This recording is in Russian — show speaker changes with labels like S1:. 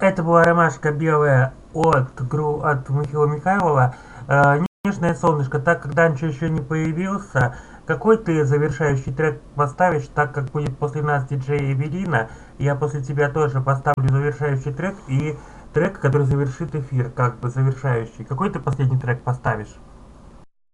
S1: Это была ромашка белая от Михаила Михайлова. Нежное солнышко, так как Данчо еще не появился, какой ты завершающий трек поставишь, так как будет после нас диджей Эвелина, я после тебя тоже поставлю завершающий трек и трек, который завершит эфир, как бы завершающий. Какой ты последний трек поставишь?